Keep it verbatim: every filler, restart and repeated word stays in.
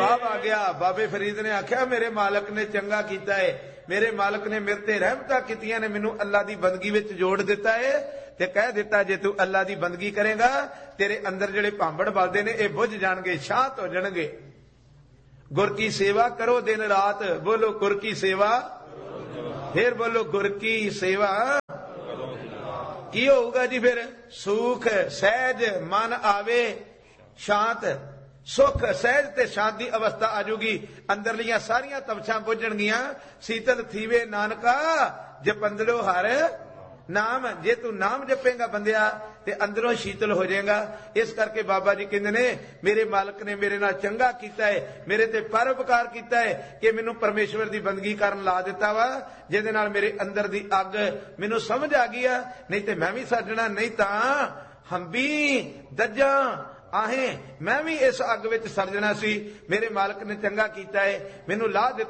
जवाब आ गया। बाबे फरीद ने आख्या मेरे मालक ने चंगा कीता है, मेरे मालक ने मेरे ते रहमतां कीतियां ने, मैनू अल्लाह दी बंदगी विच जोड़ दिता है ते कह दिता जे तू अल्लाह दी बंदगी करेगा तेरे अंदर जिहड़े भांबड़ बलदे ने ये बुझ जाणगे, शांत हो जाणगे। गुर की सेवा करो दिन रात, बोलो गुर की सेवा, फिर बोलो गुर की सेवा। की होगा जी फिर? सुख सहज मन आवे, शांत सुख सहज ते शांति अवस्था आजूगी, अंदरलियां सारियां तपछां बुझणगियां। शीतल थीवे नानका जपंदड़ो हर नाम, जे तू नाम जपेगा बंदिया ते अंदरों शीतल हो जाएगा। इस करके बाबा जी कहते ने मेरे मालक ने मेरे नाल चंगा कीता है, मेरे ते परोपकार कीता है कि मैनू परमेश्वर दी बंदगी करन ला दिता वा, जिहदे नाल मेरे अंदर दी अग मैनू समझ आ गई है। नहीं ते मैं भी सजना, नहीं तां हंबी दज्जा आहें मैं भी इस अग विच सड़ जाना सी। मेरे मालक ने चंगा कीता है, मैनू ला दिता